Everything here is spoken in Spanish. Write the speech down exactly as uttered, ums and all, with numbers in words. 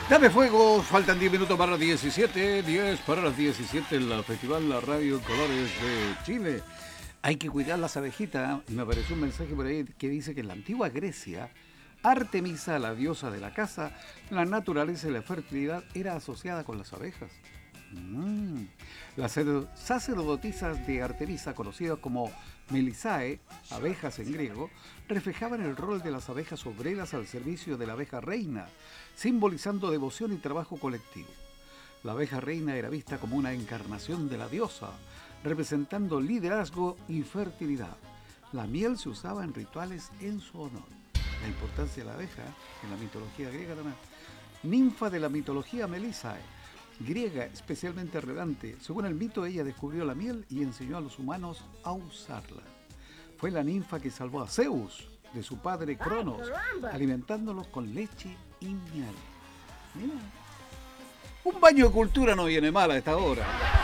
Dame fuego, faltan diez minutos para las diecisiete, diez para las diecisiete en la Festival La Radio Colores de Chile. Hay que cuidar las abejitas. Y me apareció un mensaje por ahí que dice que en la antigua Grecia, Artemisa, la diosa de la caza, la naturaleza y la fertilidad era asociada con las abejas. Mm. Las sacerdotisas de Artemisa, conocidas como Melisae, abejas en griego, reflejaban el rol de las abejas obreras al servicio de la abeja reina, simbolizando devoción y trabajo colectivo. La abeja reina era vista como una encarnación de la diosa, representando liderazgo y fertilidad. La miel se usaba en rituales en su honor. La importancia de la abeja en la mitología griega también. Ninfa de la mitología Melisae, griega especialmente relevante. Según el mito, ella descubrió la miel y enseñó a los humanos a usarla. Fue la ninfa que salvó a Zeus de su padre Cronos, alimentándolos con leche y miel. Mira. Un baño de cultura no viene mal a esta hora.